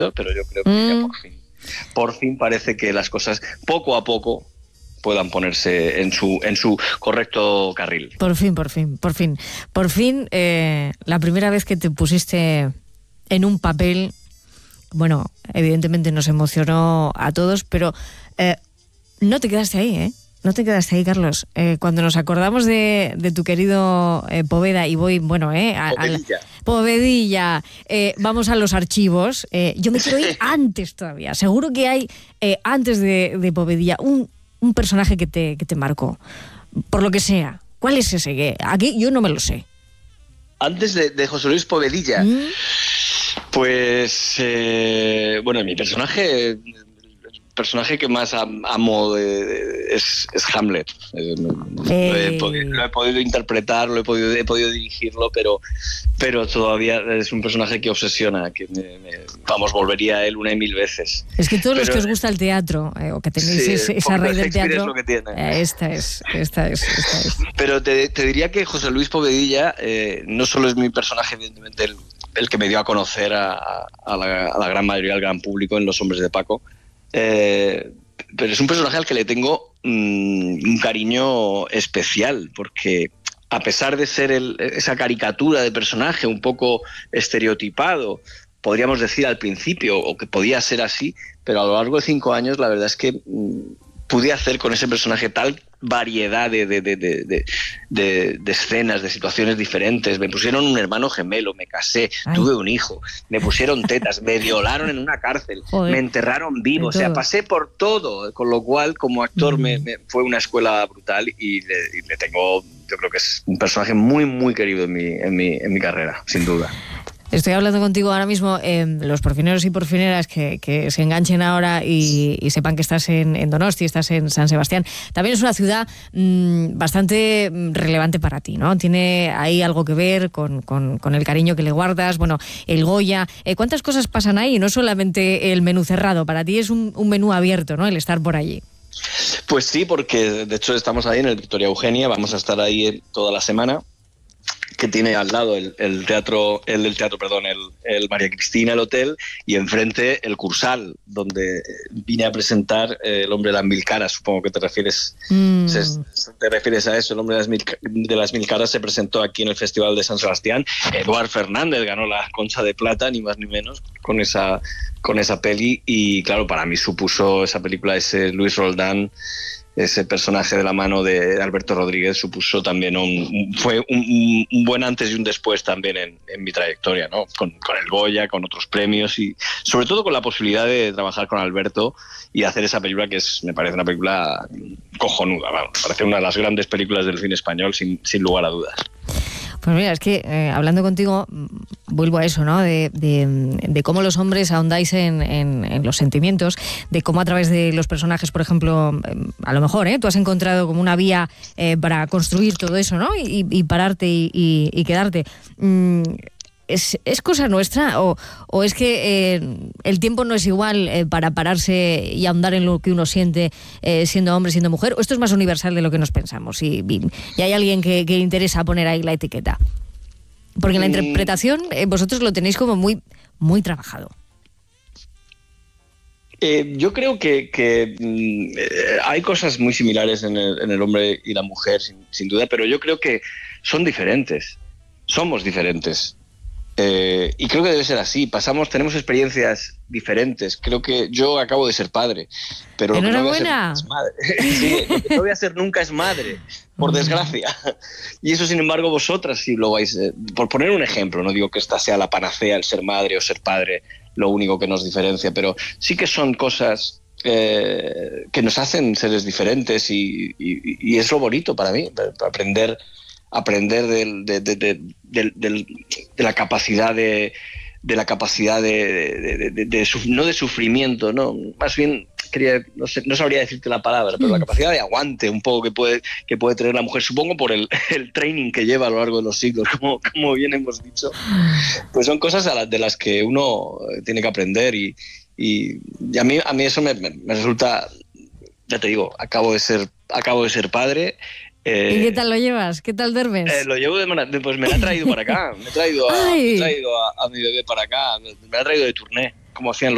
pero yo creo que ya por fin parece que las cosas poco a poco puedan ponerse en su correcto carril. Por fin, la primera vez que te pusiste en un papel, bueno, evidentemente nos emocionó a todos, pero no te quedaste ahí, ¿eh? No te quedaste ahí, Carlos. Cuando nos acordamos de tu querido Poveda, y voy, Povedilla, vamos a los archivos. Yo me quiero ir antes todavía. Seguro que hay, antes de Povedilla, un personaje que te marcó, por lo que sea. ¿Cuál es ese? Aquí yo no me lo sé. Antes de José Luis Povedilla, pues, mi personaje que más amo es Hamlet. Lo he podido interpretar, he podido dirigirlo, pero todavía es un personaje que obsesiona, que volvería a él 1,000 veces. Es que todos los que os gusta el teatro, o que tenéis esa raíz del teatro, es lo que tiene. Esta es. Pero te diría que José Luis Povedilla no solo es mi personaje, evidentemente, el que me dio a conocer a la gran mayoría del gran público en Los Hombres de Paco, pero es un personaje al que le tengo un cariño especial, porque a pesar de ser esa caricatura de personaje un poco estereotipado, podríamos decir al principio, o que podía ser así, pero a lo largo de 5 años la verdad es que pude hacer con ese personaje tal variedad de escenas, de situaciones diferentes. Me pusieron un hermano gemelo, me casé, tuve un hijo, me pusieron tetas, me violaron en una cárcel, me enterraron vivo, o sea, pasé por todo, con lo cual como actor me fue una escuela brutal y le tengo, yo creo que es un personaje muy muy querido en mi carrera, sin duda. Estoy hablando contigo ahora mismo, los porfineros y porfineras que se enganchen ahora y sepan que estás en Donosti, estás en San Sebastián. También es una ciudad bastante relevante para ti, ¿no? Tiene ahí algo que ver con el cariño que le guardas, bueno, el Goya. ¿Cuántas cosas pasan ahí? No solamente el menú cerrado, para ti es un menú abierto, ¿no? El estar por allí. Pues sí, porque de hecho estamos ahí en el Victoria Eugenia, vamos a estar ahí toda la semana, que tiene al lado el María Cristina, el hotel, y enfrente el Cursal, donde vine a presentar El hombre de las mil caras. Supongo que te refieres a eso. El hombre de las mil caras se presentó aquí en el Festival de San Sebastián. Eduard Fernández ganó la Concha de Plata, ni más ni menos, con esa peli, y claro, para mí supuso esa película, ese Luis Roldán, ese personaje de la mano de Alberto Rodríguez, supuso también fue un buen antes y un después también en mi trayectoria, ¿no? Con el Goya, con otros premios y sobre todo con la posibilidad de trabajar con Alberto y hacer esa película que me parece una película cojonuda, vamos, parece una de las grandes películas del cine español sin lugar a dudas. Pues mira, es que hablando contigo vuelvo a eso, ¿no? De cómo los hombres ahondáis en los sentimientos, de cómo a través de los personajes, por ejemplo, a lo mejor, tú has encontrado como una vía para construir todo eso, ¿no? Y pararte y quedarte. ¿Es cosa nuestra o es que el tiempo no es igual para pararse y ahondar en lo que uno siente siendo hombre, siendo mujer? ¿O esto es más universal de lo que nos pensamos y hay alguien que interesa poner ahí la etiqueta? Porque en la interpretación vosotros lo tenéis como muy, muy trabajado. Yo creo que hay cosas muy similares en el hombre y la mujer, sin duda, pero yo creo que son diferentes. Somos diferentes. Y creo que debe ser así. Tenemos experiencias diferentes. Creo que yo acabo de ser padre, pero lo que no voy a ser nunca es madre. Sí, lo que no voy a ser nunca es madre, por desgracia. Y eso, sin embargo, vosotras sí lo vais. Por poner un ejemplo, no digo que esta sea la panacea, el ser madre o ser padre, lo único que nos diferencia, pero sí que son cosas que nos hacen seres diferentes y es lo bonito para mí, para aprender de la capacidad no de sufrimiento, no, más bien no sabría decirte la palabra, pero la capacidad de aguante un poco que puede tener la mujer, supongo por el training que lleva a lo largo de los siglos, como bien hemos dicho, pues son cosas de las que uno tiene que aprender y a mí eso me resulta, ya te digo, acabo de ser padre. ¿Y qué tal lo llevas? ¿Qué tal duermes? Lo llevo pues me la ha traído para acá. Me he traído a mi bebé para acá. Me la ha traído de turné, como hacían